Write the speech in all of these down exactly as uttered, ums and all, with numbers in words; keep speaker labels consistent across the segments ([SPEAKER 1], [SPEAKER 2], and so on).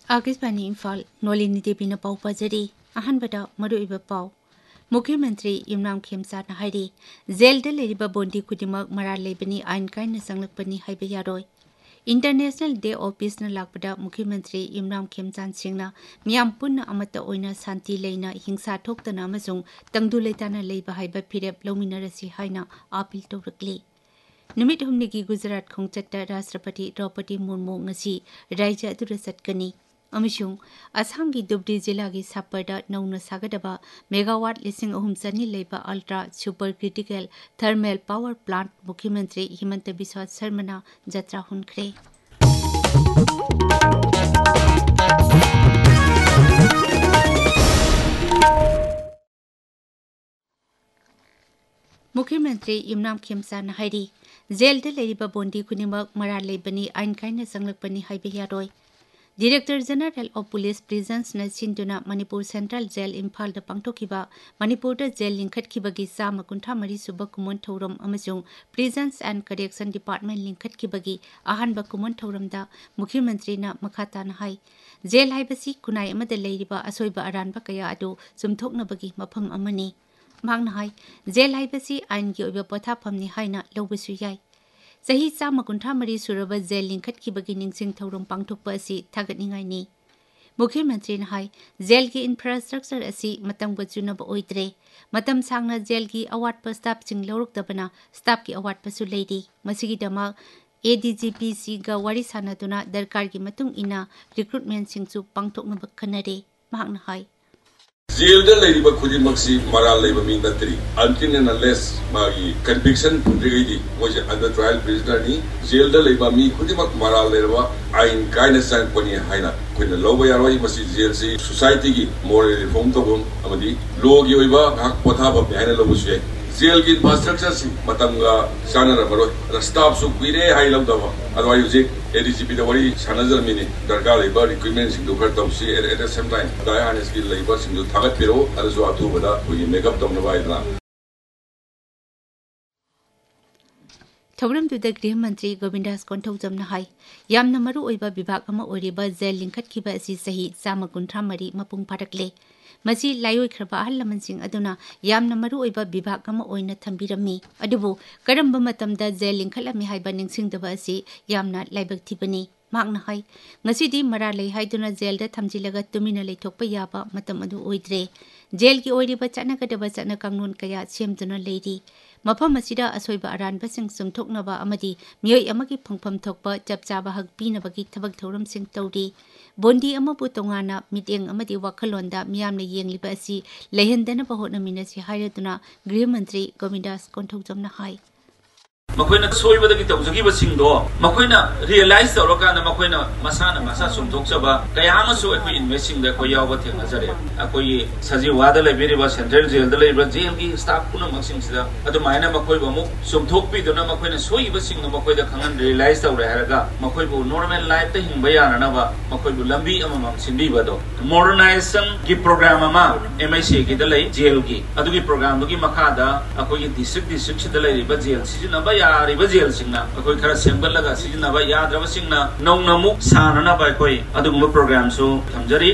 [SPEAKER 1] आकाशवाणी इम्फाल नोलिनी देवीना पाउ पाजरी अहनबदा मरुइबा पाउ मुख्यमंत्री इमरान खेमसाना हाइरी जेलदा लेरिबा बोंडी खुदिमक मरा लेबनी आइन कायना संगलकपनी हाइबा यारोय इंटरनेशनल डे ऑफ पीस न लाकपदा मुख्यमंत्री इमरान खेमचान सिंहना मियाम पुन्ना अमता ओइना शांति लेना हिंसा ठोक्तना अमसुंग तंगदु लेताना लेबा हाइबा फिरेप लौमिनरसी हाइना अपील तौरकली नुमित हुमनिगी गुजरात खोंगचत्ता राष्ट्रपति द्रौपदी मुर्मू ngasi राज्य अदुरा चटकनी अमिशुंग असम की दुबरी जिला की सापरदा नौना सागदबा मेगावाट लिसिंग अहुम चनी लेबा ultra super critical thermal power plant मुख्यमंत्री हिमंत बिस्वा शर्माना जत्रा हुनख्रे मुख्यमंत्री इमरान खेमसाना हाइरी जेलदा लेरिबा बोंडी खुनिमक मरा लेबनी आइन कायना संगलकपनी हाइबा यारोय director general of police prisons न सिंधुना Manipur central jail Imphal the पांगथोकिबा Manipur jail लिंखटकिबगी Chama Kuntha मरी सुब Koeman थौरम अमसुंग prisons and correction department लिंखटकिबगी अहानबा Koeman थौरमदा मुख्यमंत्री न मखाताना हाई जेल हाइबसी कुनाय अमदा लेरिबा असोइबा अरानबा कया अदु सुमथोकनबगी मफम अमनी मांगना हाई जेल हाइबसी आइन की ओइबा पोथाफमनी हाइना लौबसु याई सही चामा कुंथा मरी सुरब जेल लिंखटकिबगी निंगसिंग थौरम पांगथोकपा असि थागतनिंगाइनी मुख्यमंत्री हाई जेल की इंफ्रास्ट्रक्चर असि मतंग बचुनब ओइद्रे मतम सांगना जेल की अवाटप स्टाफ सिंग लौरकदबना स्टाफ की अवाटपसु लेरी मसिगिदमा एडीजीपी गा वारी सानादुना दरकार की मतुंग इना रिक्रूटमेंट सिंगसु पांगथोकनब खनरे मांगना हाई
[SPEAKER 2] जेलदा लेरिबा खुदिमक्सी मरा लेबा मी नत्री अंटिल एंड अनलेस मागी कन्विक्शन पुद्रिगैदी मोजे अंडर ट्रायल प्रिजनर नि जेलदा लेबा मी खुदिमक मरा लेरबा आइन कायना सांगपनी हाइना कोइना लौबा यारोय मसी जेल से सोसाइटी की मोरल रिफॉर्म तबम अमदी लॉ की ओइबा हक पोथाबम हाइना लौबसु याय जेल की इंफ्रास्ट्रक्चर से मतंगा सानर मरोय स्टाफ सु कुइरे high लौदबा अदवाय उजिक ADGP the worry सानजर mini दरकार लेबा recruitment Singh दुखर तौसी at the same time दायान skill लेबा सिंग थागत पिरो अदसु अथुबदा कोइ मेकअप तमनबा इदना
[SPEAKER 1] थौरम दुदा गृह मंत्री गोविंदास कोंथौजमना हाई यामना मरु ओइबा विभाग अमा ओइरिबा जेल लिंखटकिबा असि सही चामा कुंथा मरी मपुंग फारकले मसी लायोइख्रबा अहल लमनसिंग अदुना यामना मरु ओइबा विभाग अमा ओइना थंबिरमी अदुबु करंबा मतमदा जेल लिंखटलमी हाइबा निंगसिंगदबा असि यामना लाइबक थिबनी मांगना हाई ngasi मरा लै हाइदुना जेलदा थमजिलगा तुमिना लेथोकपा याबा मतम अदु ओइद्रे जेल की ओइरिबा चनगदबा चन कांगनून कया सेमदुना लेरी मफम असिदा असोइबा अरानबसिंग सुमथोकनबा अमदी मियोय अमगी फंगफम थोकपा चपचाबा हक पीनबगी थबक थौरमसिंग तौरी बोंडी अमबु तोंगाना मीटिंग अमदी वखलोंदा मियामने येंगलिबा असि लेहनदनबा होटनमिनसि हाइरदुना गृह मंत्री गोविंदास कोंथौजमना हाई
[SPEAKER 3] मखोइना सोइबदगी तौजगिबसिंगदो मखोइना रियलाइज तौरकाना मखोइना मसाना मसा सुमथोकचबा कयामसु अखोइ इन्वेस्टिंग दा कोइ यावबा थेंगजरे अखोइ सजीवादा लेबिरिबा सेंट्रल जेल दा लेबिरा जेल की स्टाफ पुना मक्सिंगसिदा अदुमायना मखोइबा मु सुमथोकपिदुना मखोइना सोइबसिंग मखोइदा खंगन रियलाइज तौरे हरगा मखोइबु नॉर्मल लाइफ ता हिंबा याननबा मखोइबु लंबी अममम सिंबिबदो मॉडर्नाइजेशन की प्रोग्राम अमा एमआईसी की दा लै जेल की अदुगी प्रोग्राम दुगी मखादा अखोइ डिस्ट्रिक्ट डिस्ट्रिक्ट सिदा लेरिबा जेल सिजिनबा यारिबा जेल सिंगना अखोइ खरा सेंगलगा सिजिनबा याद्रबा सिंगना नौनमु साननबा अखोइ अदुगुम प्रोग्राम सु थमजरी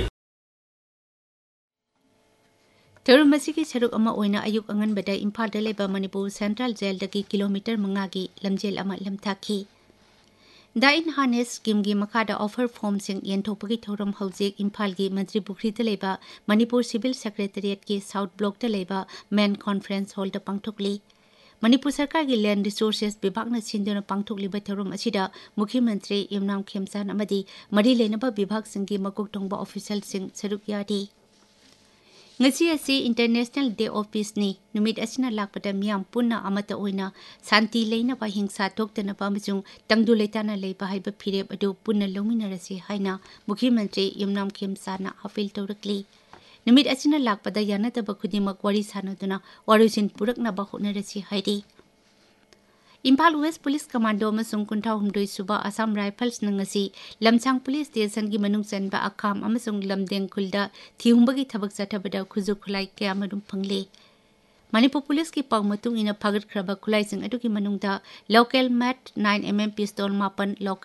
[SPEAKER 1] थौरमसी की सरुक अमा ओइना अयुक अंगनबदा इम्फाल दा लेबा मणिपुर सेंट्रल जेल दगी किलोमीटर मंगा की लमजेल अमा लमथाखी दा इन हार्नेस स्कीम की मखादा ऑफर फॉर्म सिंग येंथोपगी थौरम हौजिक इम्फाल की मंत्री बुखरी दा लेबा मणिपुर सिविल सेक्रेटरिएट की साउथ ब्लॉक दा लेबा मेन कॉन्फ्रेंस हॉल दा पांगथोकली मणिपुर सरकार की लैंड रिसोर्सेस विभाग न सिंधुना पांगथोकलिबा थौरम असिदा मुख्यमंत्री इमरान खेमसान अमदी मरी लेनबा विभाग सिंग की मकुक थोंबा ऑफिशियल सिंग सरुक यादी ngasi asi international day of peace ni numit asina lakpada miyam punna amata oina santi leina ba hingsa toktana ba machung tangdu leitana leiba haiba phireb adu punna lomina rasi haina mukhyamatri imram khemsana appeal tawrakli numit asina lakpada yana taba khudimak wari sanaduna warusin purakna ba hona rasi haidi Imphal waste police commando अमसुंग कुंठा हुमदोई सुबा Assam rifles नंगसी लमचांग police station की मनुंग चनबा अखाम अमसुंग लमदेंग खुलदा थिहुंबगी थबक चथबदा खुजु खुलाई कया मरुम फंगले Manipur police की पाउ मतुंग इना फगत खरबा खुलाई सिंग अदुगी मनुंगदा local mat nine M M पिस्तौल मापन local